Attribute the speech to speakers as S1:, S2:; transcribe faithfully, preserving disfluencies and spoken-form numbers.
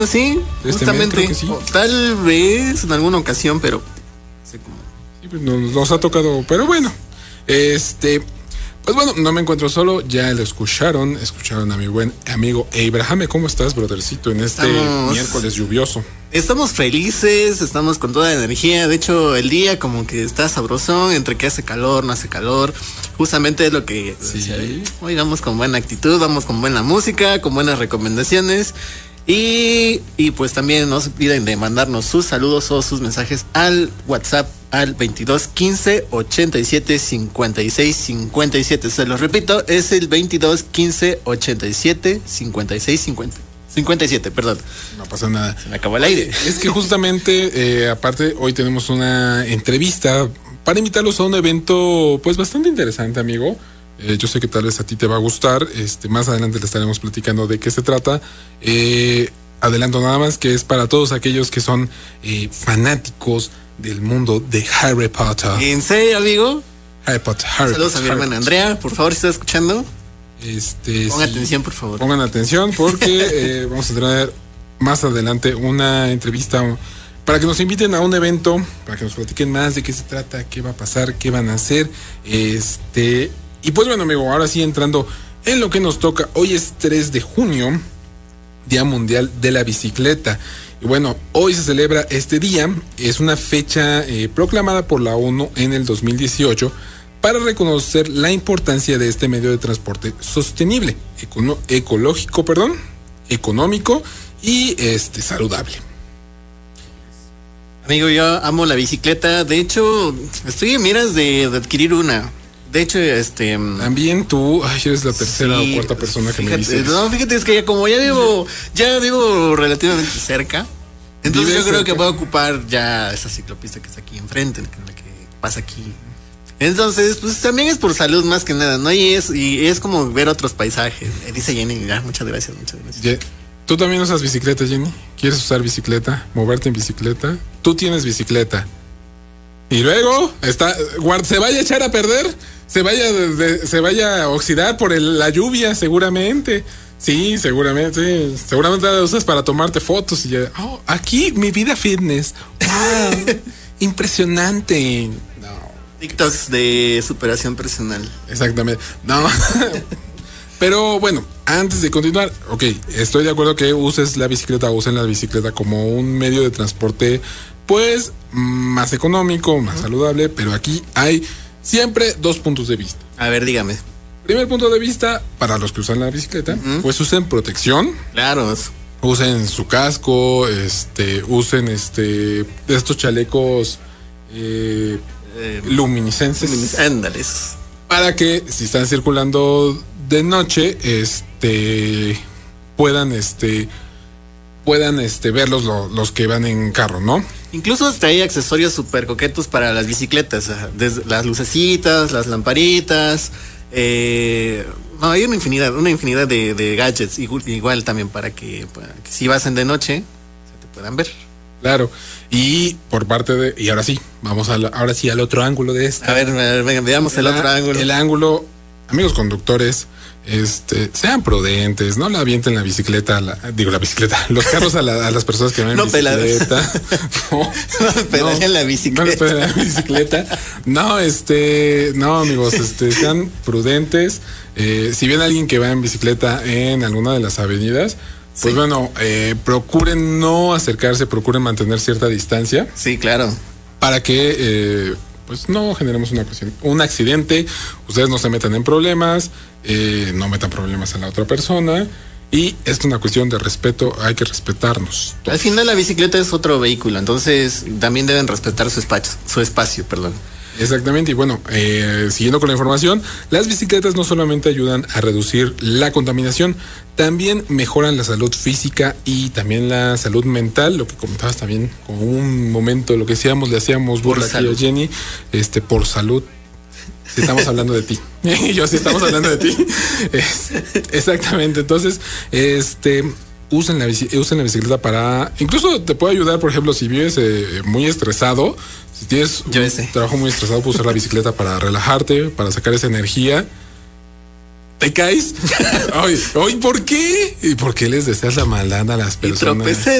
S1: Sí,
S2: Este
S1: justamente.
S2: mes, sí.
S1: O tal vez en alguna ocasión, pero sé cómo.
S2: Sí, pues nos, nos ha tocado, pero bueno. Este, pues bueno, no me encuentro solo, ya lo escucharon, escucharon a mi buen amigo Abraham. ¿Cómo estás, brothercito, en este
S1: Estamos...
S2: miércoles lluvioso?
S1: Estamos felices, estamos con toda la energía. De hecho, el día como que está sabrosón, entre que hace calor, no hace calor. Justamente es lo que
S2: Sí.
S1: decía, hoy vamos con buena actitud, vamos con buena música, con buenas recomendaciones. Y, y pues también no se olviden de mandarnos sus saludos o sus mensajes al WhatsApp al veintidós quince ochenta y siete cincuenta y seis cincuenta y siete. Se los repito, es el veintidós quince ochenta y siete cincuenta y seis cincuenta. cincuenta y siete, perdón.
S2: No pasa nada.
S1: Se me acabó el aire.
S2: Es que justamente, eh, aparte, hoy tenemos una entrevista para invitarlos a un evento, pues bastante interesante, amigo. Eh, yo sé que tal vez a ti te va a gustar. Este, más adelante le estaremos platicando de qué se trata. Eh, adelanto nada más que es para todos aquellos que son eh, fanáticos del mundo de Harry Potter.
S1: ¿En serio, amigo?
S2: Harry Potter, Harry
S1: Saludos
S2: Potter,
S1: a mi hermana
S2: Harry
S1: Andrea, por favor, si está escuchando.
S2: Este,
S1: Ponga
S2: sí,
S1: atención, por favor.
S2: Pongan atención porque eh, vamos a traer más adelante una entrevista para que nos inviten a un evento, para que nos platiquen más de qué se trata, qué va a pasar, qué van a hacer. Este, y pues bueno, amigo, ahora sí entrando en lo que nos toca. Hoy es tres de junio, Día Mundial de la Bicicleta. Y bueno, hoy se celebra este día. Es una fecha eh, proclamada por la ONU en el dos mil dieciocho para reconocer la importancia de este medio de transporte sostenible, econo- ecológico, perdón, económico y este saludable.
S1: Amigo, yo amo la bicicleta. De hecho, estoy en miras de, de adquirir una. De hecho, este...
S2: También tú, ay, eres la tercera
S1: sí,
S2: o cuarta persona que
S1: fíjate,
S2: me dice.
S1: No, fíjate, es que ya como ya vivo, ya vivo relativamente cerca. Entonces yo creo
S2: cerca?
S1: que voy a ocupar ya esa ciclopista que está aquí enfrente, que es la que pasa aquí. Entonces, pues también es por salud más que nada, ¿no? Y es, y es como ver otros paisajes. Eh, Dice Jenny, ya, muchas gracias, muchas gracias.
S2: Ye- ¿Tú también usas bicicleta, Jenny? ¿Quieres usar bicicleta? ¿Moverte en bicicleta? Tú tienes bicicleta. Y luego, está, guard- se vaya a echar a perder, se vaya, de- de- se vaya a oxidar por el- la lluvia, seguramente. Sí, seguramente, sí. Seguramente la usas para tomarte fotos y ya. Oh, aquí mi vida fitness. Wow, impresionante. No.
S1: TikToks de superación personal.
S2: Exactamente. No. Pero bueno, antes de continuar, ok, estoy de acuerdo que uses la bicicleta, usen la bicicleta como un medio de transporte, pues, más económico, más uh-huh. saludable, pero aquí hay siempre dos puntos de vista.
S1: A ver, dígame.
S2: Primer punto de vista, para los que usan la bicicleta, uh-huh. pues usen protección.
S1: Claro.
S2: Usen su casco, este, usen este, estos chalecos eh, eh, luminiscentes.
S1: Ándales.
S2: Para que si están circulando de noche, este, puedan, este, puedan, este, verlos lo, los que van en carro, ¿no?
S1: Incluso hasta hay accesorios súper coquetos para las bicicletas, desde las lucecitas, las lamparitas, eh, no, hay una infinidad, una infinidad de, de gadgets, igual, igual también para que, para que si vas en de noche, se te puedan ver.
S2: Claro, y por parte de, y ahora sí, vamos a la, ahora sí al otro ángulo de esta.
S1: A ver, a ver venga, veamos el, el otro ángulo.
S2: El ángulo, amigos conductores, este, sean prudentes, no la avienten la bicicleta, la, digo la bicicleta, los carros a, la, a las personas que van en
S1: no
S2: bicicleta.
S1: no, no pedalen no, la bicicleta.
S2: No pedalen la bicicleta. No, este, no, amigos, este, sean prudentes. Eh, si ven a alguien que va en bicicleta en alguna de las avenidas, pues sí. bueno, eh, procuren no acercarse, procuren mantener cierta distancia.
S1: Sí, claro.
S2: Para que eh, pues no generemos una cuestión, un accidente, ustedes no se metan en problemas, eh, no metan problemas a la otra persona. Y es una cuestión de respeto, hay que respetarnos.
S1: Al final la bicicleta es otro vehículo, entonces también deben respetar su espacio, su espacio, perdón.
S2: Exactamente, y bueno, eh, siguiendo con la información, las bicicletas no solamente ayudan a reducir la contaminación, también mejoran la salud física y también la salud mental, lo que comentabas también con un momento, lo que decíamos, le hacíamos burla aquí a Jenny, este, por salud. Si estamos hablando de ti. Yo sí estamos hablando de ti. Es, exactamente, entonces, este... Usen la, bici, usen la bicicleta para... Incluso te puede ayudar, por ejemplo, si vives eh, muy estresado, si tienes
S1: Yo
S2: un
S1: ese.
S2: trabajo muy estresado, puedes usar la bicicleta para relajarte, para sacar esa energía. ¿Te caes? Hoy, hoy, ¿por qué? ¿Y por qué les deseas la maldad a las
S1: Y
S2: personas?
S1: tropecé